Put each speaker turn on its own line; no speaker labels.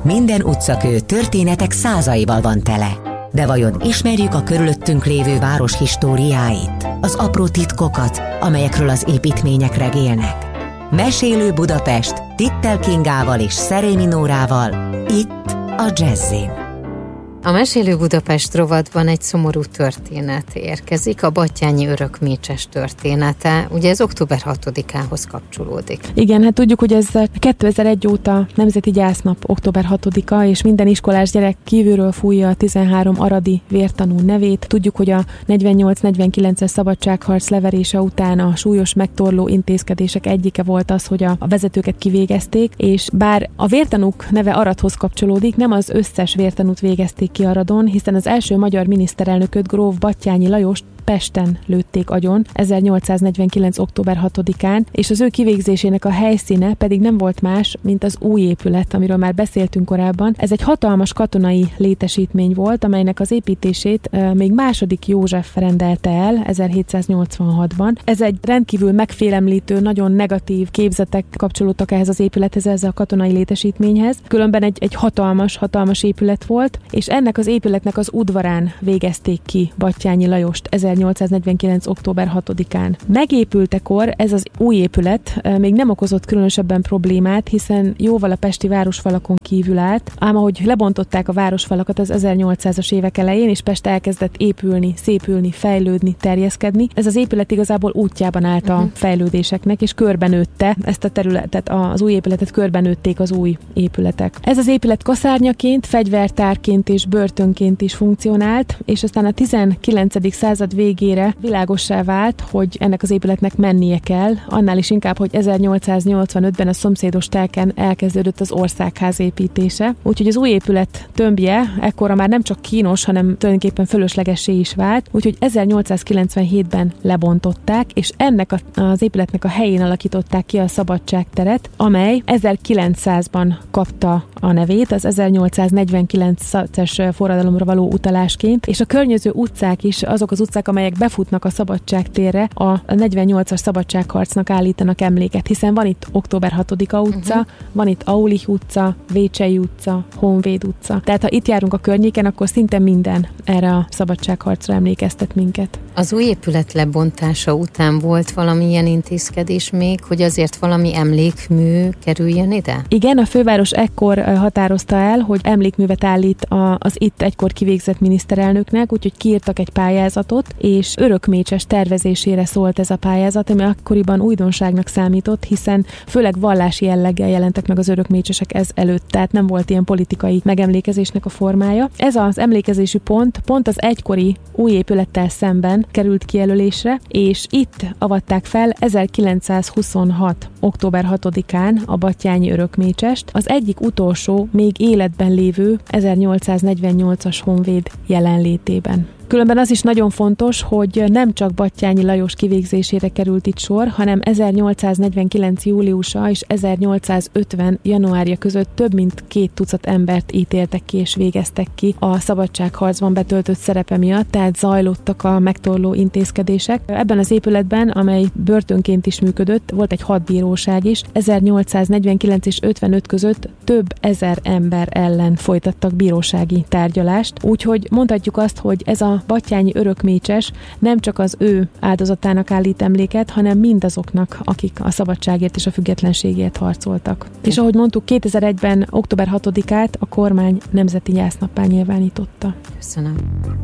Minden utcakő történetek százaival van tele. De vajon ismerjük a körülöttünk lévő város históriáit, az apró titkokat, amelyekről az építmények regélnek? Mesélő Budapest Tittel Kingával és Szerémi Nórával, itt a Jazzin.
A Mesélő Budapest rovatban egy szomorú történet érkezik, a Batthyány örökmécses története. Ugye ez október 6-ához kapcsolódik.
Igen, hát tudjuk, hogy ez 2001 óta Nemzeti Gyásznap október 6-a, és minden iskolás gyerek kívülről fújja a 13 aradi vértanú nevét. Tudjuk, hogy a 48-49-es szabadságharc leverése után a súlyos megtorló intézkedések egyike volt az, hogy a vezetőket kivégezték, és bár a vértanúk neve Aradhoz kapcsolódik, nem az összes vértanút végezték ki Aradon, hiszen az első magyar miniszterelnököt, gróf Batthyány Lajost Pesten lőtték agyon 1849. október 6-án, és az ő kivégzésének a helyszíne pedig nem volt más, mint az új épület, amiről már beszéltünk korábban. Ez egy hatalmas katonai létesítmény volt, amelynek az építését még II. József rendelte el 1786-ban. Ez egy rendkívül megfélemlítő, nagyon negatív képzetek kapcsolódtak ehhez az épülethez, ezzel a katonai létesítményhez. Különben egy hatalmas épület volt, és ennek az épületnek az udvarán végezték ki Batthyány Lajost 1849. október 6-án. Megépültekor ez az új épület még nem okozott különösebben problémát, hiszen jóval a pesti városfalakon kívül állt, ám ahogy lebontották a városfalakat az 1800-as évek elején, és Pest elkezdett épülni, szépülni, fejlődni, terjeszkedni, ez az épület igazából útjában állt a fejlődéseknek, és körbenőtte ezt a területet, az új épületet körbenőtték az új épületek. Ez az épület kaszárnyaként, fegyvertárként és börtönként is funkcionált, és aztán a 19. század végére világossá vált, hogy ennek az épületnek mennie kell, annál is inkább, hogy 1885-ben a szomszédos telken elkezdődött az országház építése. Úgyhogy az új épület tömbje ekkora már nem csak kínos, hanem tulajdonképpen fölöslegessé is vált, úgyhogy 1897-ben lebontották, és ennek az épületnek a helyén alakították ki a Szabadságteret, amely 1900-ban kapta a nevét, az 1849-es forradalomra való utalásként, és a környező utcák is, azok az utcák, amelyek befutnak a Szabadságtérre, a 48-as szabadságharcnak állítanak emléket, hiszen van itt október 6-a utca, van itt Aulich utca, Vécsei utca, Honvéd utca. Tehát ha itt járunk a környéken, akkor szinte minden erre a szabadságharcra emlékeztet minket.
Az új épület lebontása után volt valamilyen intézkedés még, hogy azért valami emlékmű kerüljön ide?
Igen, a főváros ekkor határozta el, hogy emlékművet állít az itt egykor kivégzett miniszterelnöknek, úgyhogy kiírtak egy pályázatot, és örökmécses tervezésére szólt ez a pályázat, ami akkoriban újdonságnak számított, hiszen főleg vallási jelleggel jelentek meg az örökmécsesek ez előtt, tehát nem volt ilyen politikai megemlékezésnek a formája. Ez az emlékezési pont az egykori új épülettel szemben került kijelölésre, és itt avatták fel 1926. október 6-án a Batthyányi örökmécsest, az egyik utolsó, még életben lévő 1848-as honvéd jelenlétében. Különben az is nagyon fontos, hogy nem csak Batthyány Lajos kivégzésére került itt sor, hanem 1849. júliusa és 1850. januárja között több mint 2 tucat embert ítéltek ki és végeztek ki a szabadságharcban betöltött szerepe miatt, tehát zajlottak a megtorló intézkedések. Ebben az épületben, amely börtönként is működött, volt egy hadbíróság is. 1849 és 55 között több ezer ember ellen folytattak bírósági tárgyalást, úgyhogy mondhatjuk azt, hogy ez a Batthyányi örökmécses nem csak az ő áldozatának állít emléket, hanem mindazoknak, akik a szabadságért és a függetlenségért harcoltak. És ahogy mondtuk, 2001-ben október 6-át a kormány nemzeti gyásznappá nyilvánította.
Köszönöm.